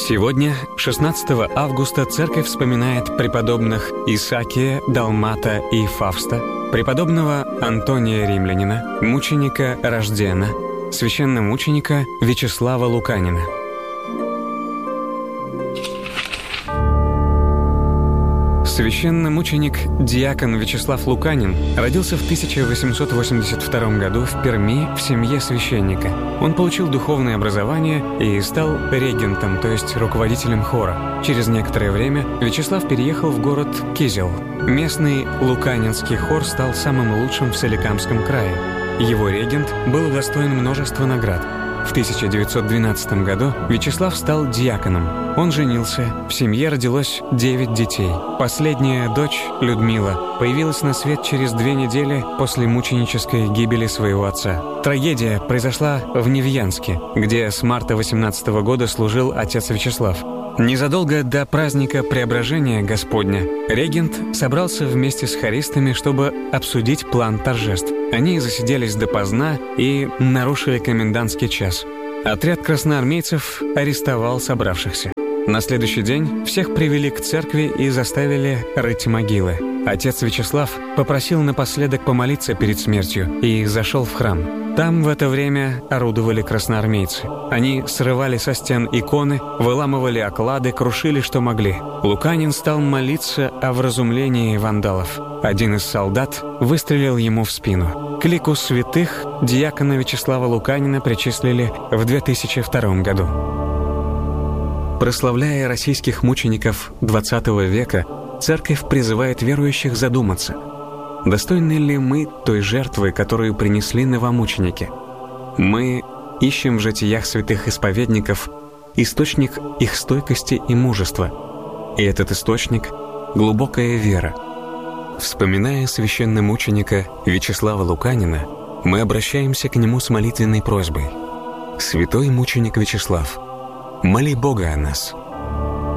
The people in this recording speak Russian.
Сегодня, 16 августа, церковь вспоминает преподобных Исаакия, Далмата и Фавста, преподобного Антония Римлянина, мученика Рождена, священномученика Вячеслава Луканина. Священномученик диакон Вячеслав Луканин родился в 1882 году в Перми в семье священника. Он получил духовное образование и стал регентом, то есть руководителем хора. Через некоторое время Вячеслав переехал в город Кизел. Местный луканинский хор стал самым лучшим в Соликамском крае. Его регент был удостоен множества наград. В 1912 году Вячеслав стал диаконом. Он женился, в семье родилось 9 детей. Последняя дочь, Людмила, появилась на свет через 2 недели после мученической гибели своего отца. Трагедия произошла в Невьянске, где с марта 18 года служил отец Вячеслав. Незадолго до праздника Преображения Господня регент собрался вместе с хористами, чтобы обсудить план торжеств. Они засиделись допоздна и нарушили комендантский час. Отряд красноармейцев арестовал собравшихся. На следующий день всех привели к церкви и заставили рыть могилы. Отец Вячеслав попросил напоследок помолиться перед смертью и зашел в храм. Там в это время орудовали красноармейцы. Они срывали со стен иконы, выламывали оклады, крушили, что могли. Луканин стал молиться о вразумлении вандалов. Один из солдат выстрелил ему в спину. К лику святых диакона Вячеслава Луканина причислили в 2002 году. Прославляя российских мучеников XX века, церковь призывает верующих задуматься: достойны ли мы той жертвы, которую принесли новомученики? Мы ищем в житиях святых исповедников источник их стойкости и мужества. И этот источник — глубокая вера. Вспоминая священномученика Вячеслава Луканина, мы обращаемся к нему с молитвенной просьбой: «Святой мученик Вячеслав, моли Бога о нас,